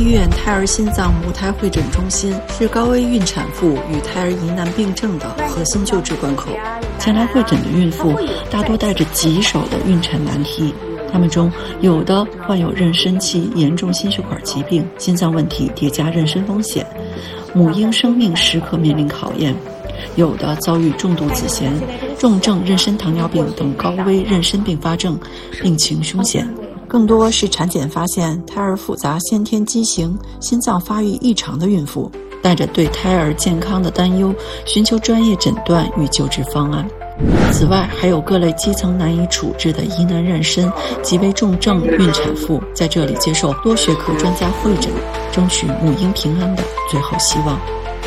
医院胎儿心脏母胎会诊中心是高危孕产妇与胎儿疑难病症的核心救治关口。前来会诊的孕妇大多带着棘手的孕产难题，他们中有的患有妊娠期严重心血管疾病，心脏问题叠加妊娠风险，母婴生命时刻面临考验；有的遭遇重度子痫、重症妊娠糖尿病等高危妊娠并发症，病情凶险。更多是产检发现胎儿复杂先天畸形、心脏发育异常的孕妇，带着对胎儿健康的担忧，寻求专业诊断与救治方案。此外，还有各类基层难以处置的疑难妊娠、极为重症孕产妇，在这里接受多学科专家会诊，争取母婴平安的最后希望。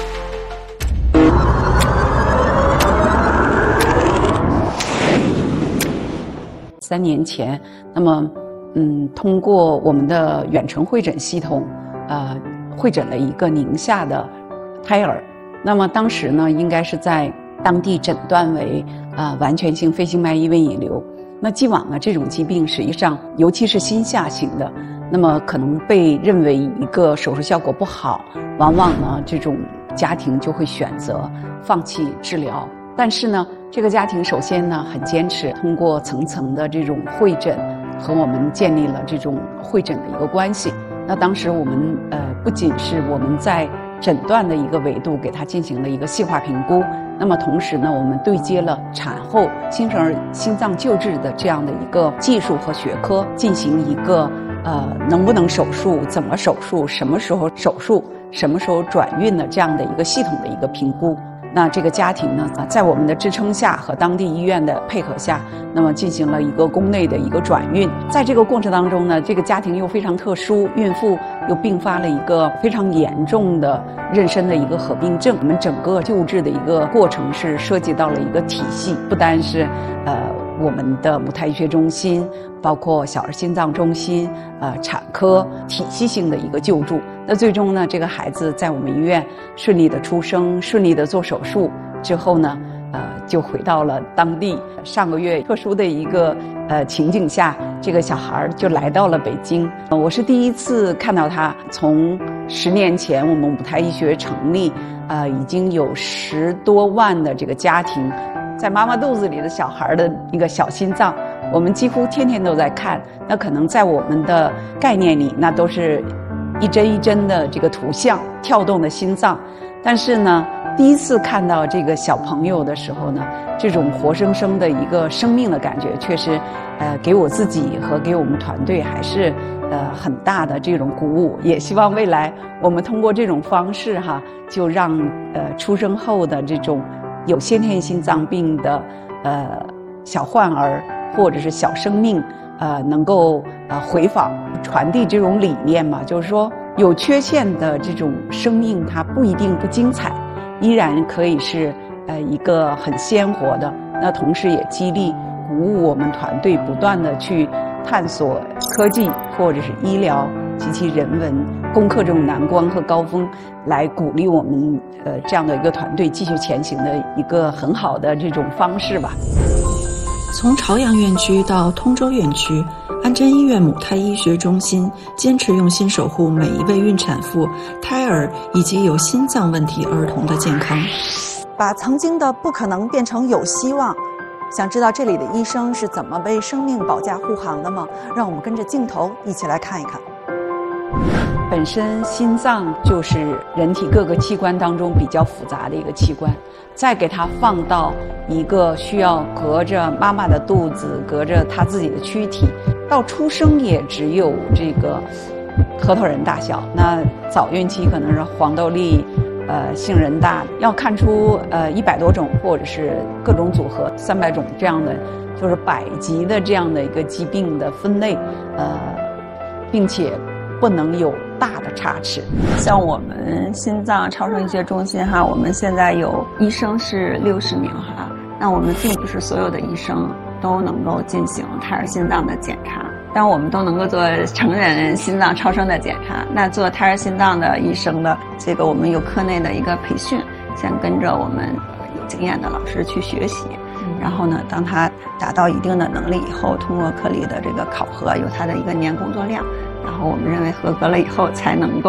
3年前，那么通过我们的远程会诊系统，会诊了一个宁夏的胎儿。那么当时呢，应该是在当地诊断为完全性肺静脉异位引流。那既往呢，这种疾病实际上，尤其是心下型的，那么可能被认为一个手术效果不好，往往呢，这种家庭就会选择放弃治疗。但是呢，这个家庭首先呢很坚持，通过层层的这种会诊，和我们建立了这种会诊的一个关系。那当时我们不仅是我们在诊断的一个维度给他进行了一个细化评估，那么同时呢，我们对接了产后新生儿心脏救治的这样的一个技术和学科，进行一个能不能手术、怎么手术、什么时候手术、什么时候转运的这样的一个系统的一个评估。那这个家庭呢，在我们的支撑下和当地医院的配合下，那么进行了一个宫内的一个转运。在这个过程当中呢，这个家庭又非常特殊，孕妇又并发了一个非常严重的妊娠的一个合并症。我们整个救治的一个过程是涉及到了一个体系，不单是我们的母胎医学中心，包括小儿心脏中心、产科体系性的一个救助。那最终呢，这个孩子在我们医院顺利的出生，顺利的做手术之后呢，就回到了当地。上个月特殊的一个情景下，这个小孩就来到了北京。我是第一次看到他。从10年前我们母胎医学成立，已经有10多万的这个家庭，在妈妈肚子里的小孩的一个小心脏，我们几乎天天都在看。那可能在我们的概念里，那都是一针一针的这个图像，跳动的心脏。但是呢，第一次看到这个小朋友的时候呢，这种活生生的一个生命的感觉，确实给我自己和给我们团队还是很大的这种鼓舞。也希望未来我们通过这种方式就让出生后的这种有先天心脏病的小患儿或者是小生命能够回访，传递这种理念嘛，就是说有缺陷的这种生命它不一定不精彩，依然可以是一个很鲜活的。那同时也激励鼓舞我们团队不断的去探索科技或者是医疗及其人文，攻克这种难关和高峰，来鼓励我们这样的一个团队继续前行的一个很好的这种方式吧。 从朝阳院区到通州院区，安贞医院母胎医学中心坚持用心守护每一位孕产妇、胎儿以及有心脏问题儿童的健康， 把曾经的不可能变成有希望。想知道这里的医生是怎么为生命保驾护航的吗？让我们跟着镜头一起来看一看。 本身心脏就是人体各个器官当中比较复杂的一个器官，再给它放到一个需要隔着妈妈的肚子，隔着她自己的躯体，到出生也只有这个核桃仁大小。那早孕期可能是黄豆粒、杏仁大，要看出100多种或者是各种组合300种这样的，就是百级的这样的一个疾病的分类，并且不能有大的差池。 像我们心脏超声医学中心我们现在有医生是60名那我们并不是所有的医生都能够进行胎儿心脏的检查，但我们都能够做成人心脏超声的检查。那做胎儿心脏的医生的这个我们有课内的一个培训，先跟着我们有经验的老师去学习，然后呢，当他达到一定的能力以后，通过课里的这个考核，有他的一个年工作量，然后我们认为合格了以后才能够